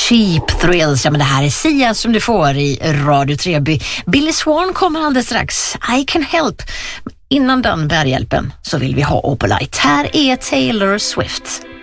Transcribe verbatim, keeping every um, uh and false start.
Cheap Thrills, ja men det här är Sia som du får i Radio tre. Billy Swan kommer alldeles strax. I Can Help. Innan den bärhjälpen så vill vi ha Opalite. Här är Taylor Swift.